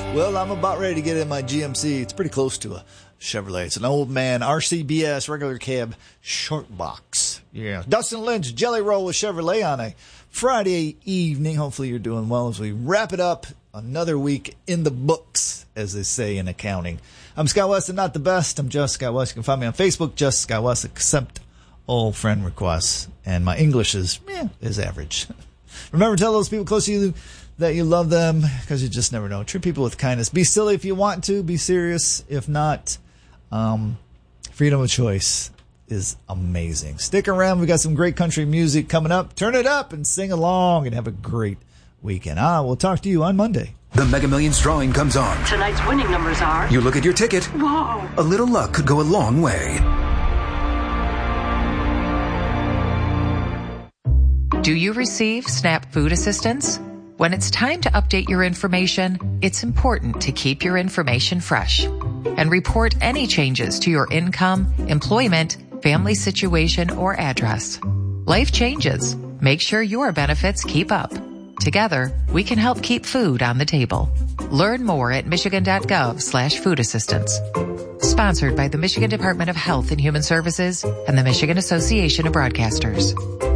Well, I'm about ready to get in my GMC. It's pretty close to a Chevrolet. It's an old man RCBS regular cab short box. Yeah. Dustin Lynch, Jelly Roll with Chevrolet on a Friday evening. Hopefully you're doing well as we wrap it up. Another week in the books, as they say in accounting. I'm Scott West and not the best. I'm Just Scott West. You can find me on Facebook, Just Scott West, accept all friend requests. And my English is average. Remember, tell those people close to you that you love them, because you just never know. Treat people with kindness. Be silly if you want to. Be serious if not. Freedom of choice is amazing. Stick around. We got some great country music coming up. Turn it up and sing along and have a great weekend. We'll talk to you on Monday. The Mega Millions drawing comes on. Tonight's winning numbers are... You look at your ticket. Whoa! A little luck could go a long way. Do you receive SNAP food assistance? When it's time to update your information, it's important to keep your information fresh and report any changes to your income, employment, family situation, or address. Life changes. Make sure your benefits keep up. Together, we can help keep food on the table. Learn more at michigan.gov/food assistance. Sponsored by the Michigan Department of Health and Human Services and the Michigan Association of Broadcasters.